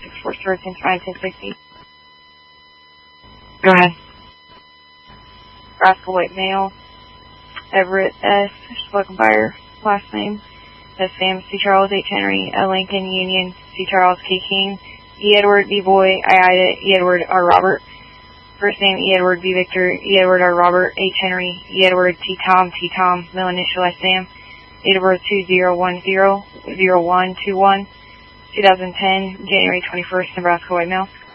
64 starts in 1060. Go ahead. Nebraska white male. Everett S. Spoken by your last name. S. Sam C. Charles H. Henry. Lincoln Union C. Charles K. King. E. Edward B. Boy. I. Ida. E. Edward R. Robert. First name E. Edward B. Victor. E. Edward R. Robert. H. Henry. E. Edward T. Tom. T. Tom. Middle initial S. Sam. Date of birth 2010-0121. 2010, January 21st, Nebraska white male.